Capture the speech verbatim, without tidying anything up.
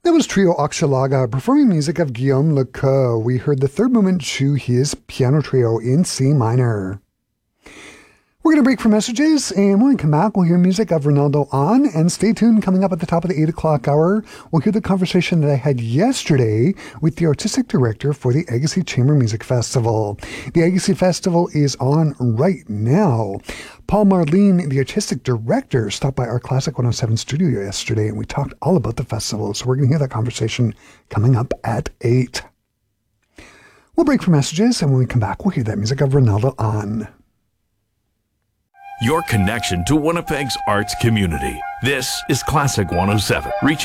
That was Trio Oxalaga performing music of Guillaume Lecoeur. We heard the third movement to his piano trio in C minor. We're going to break for messages, and when we come back, we'll hear music of Ronaldo On, and stay tuned. Coming up at the top of the eight o'clock hour, we'll hear the conversation that I had yesterday with the artistic director for the Agassiz Chamber Music Festival. The Agassiz Festival is on right now. Paul Marlene, the artistic director, stopped by our Classic one oh seven studio yesterday, and we talked all about the festival, so we're going to hear that conversation coming up at eight. We'll break for messages, and when we come back, we'll hear that music of Ronaldo On. Your connection to Winnipeg's arts community. This is Classic one oh seven. Reach